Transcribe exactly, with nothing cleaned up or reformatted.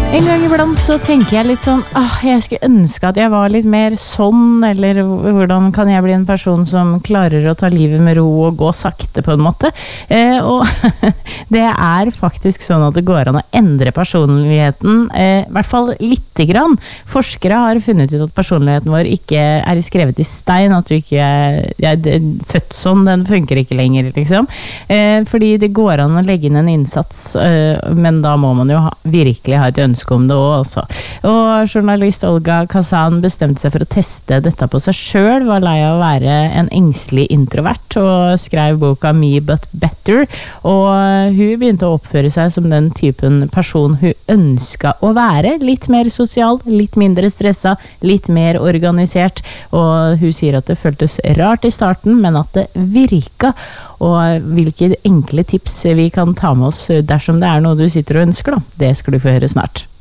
En gang iblant så tenker jeg litt sånn, ah, jeg skulle ønske at jeg var litt mer sånn, eller hvordan kan jeg bli en person som klarer å ta livet med ro og gå sakte på en måte. Eh, og det er faktisk sånn at det går an å endre personligheten, eh, i hvert fall lite grann. Forskere har funnet ut at personligheten vår ikke er skrevet i stein, at du ikke ja, er født sånn, den funker ikke lenger, liksom. Eh, fordi det går an å legge inn en innsats, eh, men da må man jo ha, virkelig ha et ønske om det også. Og journalist Olga Kazan bestemte seg for å teste dette på seg selv, var lei av å være en engstelig introvert, og skrev boka Me But Better, og hun begynte å oppføre seg som den typen person hun ønsket å være, litt mer sosial, litt mindre stresset, litt mer organisert, og hun sier at det føltes rart i starten, men at det virket, og hvilke enkle tips vi kan ta med oss dersom det er noe du sitter og ønsker da, det skal du få høre snart.